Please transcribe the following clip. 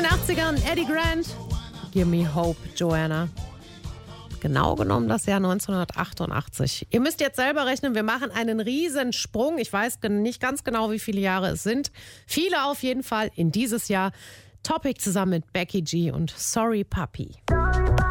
den 80ern Eddie Grant, Give Me Hope, Joanna. Genau genommen das Jahr 1988. Ihr müsst jetzt selber rechnen, wir machen einen Riesensprung. Ich weiß nicht ganz genau, wie viele Jahre es sind. Viele auf jeden Fall in dieses Jahr. Topic zusammen mit Becky G und Sorry Puppy.